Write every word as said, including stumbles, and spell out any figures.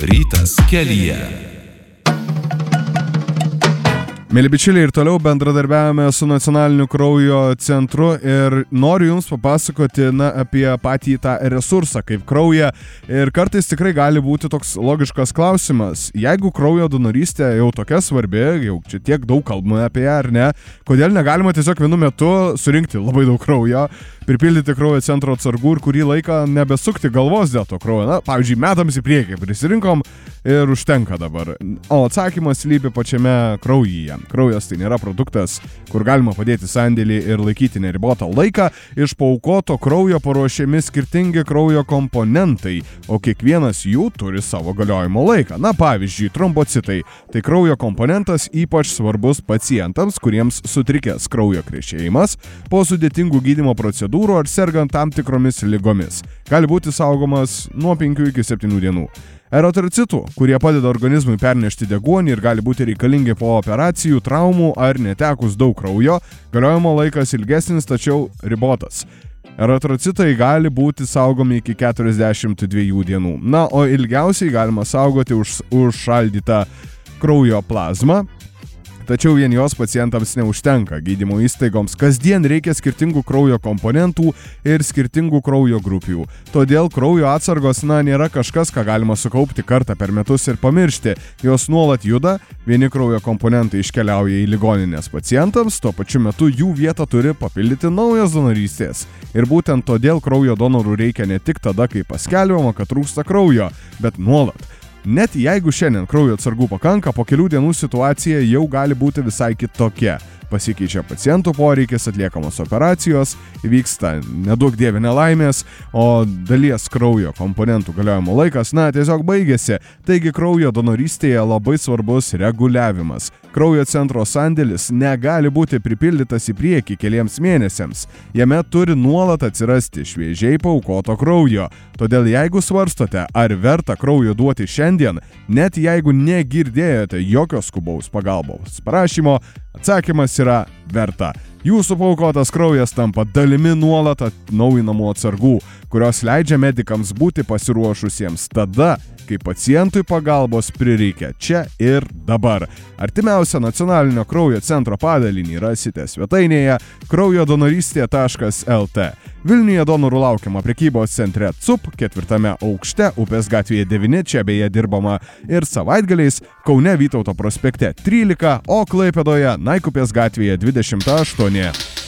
Rytas kelyje. Mėly bičiuliai, ir toliau bendradarbiavame su Nacionaliniu kraujo centru ir noriu Jums papasakoti na, apie patį tą resursą kaip kraują. Ir kartais tikrai gali būti toks logiškas klausimas. Jeigu kraujo donorystė jau tokia svarbi, jau čia tiek daug kalbame apie ją ar ne, kodėl negalima tiesiog vienu metu surinkti labai daug kraujo, pripildyti kraujo centro atsargų ir kurį laiką nebesukti galvos dėl to kraujo. Na, pavyzdžiui, metams į priekį prisirinkom ir užtenka dabar. O atsakymas slypi pačiame kraujyje. Kraujas tai nėra produktas, kur galima padėti sandėlį ir laikyti neribotą laiką. Iš paaukoto kraujo paruošiami skirtingi kraujo komponentai, o kiekvienas jų turi savo galiojimo laiką. Na, pavyzdžiui, trombocitai. Tai kraujo komponentas ypač svarbus pacientams, kuriems sutrikęs kraujo krešėjimas po sudėtingų gydymo procedūrų ar sergant tam tikromis ligomis. Gali būti saugomas nuo penkių iki septynių dienų. Eritrocitų, kurie padeda organizmui pernešti deguonį ir gali būti reikalingi po operacijų, traumų ar netekus daug kraujo, galiojimo laikas ilgesnis, tačiau ribotas. Eritrocitai gali būti saugomi iki keturiasdešimt dviejų dienų. Na, o ilgiausiai galima saugoti už, užšaldytą kraujo plazmą. Tačiau vien jos pacientams neužtenka. Gydymo įstaigoms kasdien reikia skirtingų kraujo komponentų ir skirtingų kraujo grupių. Todėl kraujo atsargos, na, nėra kažkas, ką galima sukaupti kartą per metus ir pamiršti. Jos nuolat juda, vieni kraujo komponentai iškeliauja į ligoninės pacientams, tuo pačiu metu jų vietą turi papildyti naujos donorystės. Ir būtent todėl kraujo donorų reikia ne tik tada, kai paskelbiama, kad trūksta kraujo, bet nuolat. Net jeigu šiandien kraujo atsargų pakanka, po kelių dienų situacija jau gali būti visai kitokia. Pasikeičia pacientų poreikis, atliekamos operacijos, vyksta nedaug dievė nelaimės, o dalies kraujo komponentų galiojimo laikas, na, tiesiog baigėsi. Taigi kraujo donorystėje labai svarbus reguliavimas. Kraujo centro sandėlis negali būti pripildytas į priekį keliems mėnesiams. Jame turi nuolat atsirasti šviežiai paaukoto kraujo. Todėl jeigu svarstote, ar verta kraujo duoti šiandien, net jeigu negirdėjote jokios skubaus pagalbos prašymo, atsakymas yra verta. Jūsų paaukotas kraujas tampa dalimi nuolat atnaujinamų atsargų, kurios leidžia medikams būti pasiruošusiems tada, kai pacientui pagalbos prireikia čia ir dabar. Artimiausią Nacionalinio kraujo centro padalinį rasite svetainėje kraujo donorystė taškas el tė. Vilniuje donorų laukiama prekybos centre C U P, ketvirtame aukšte, Upės gatvėje devyni, čia beje dirbama ir savaitgaliais, Kaune Vytauto prospekte trylika, o Klaipėdoje Naikupės gatvėje dvidešimt aštuoni.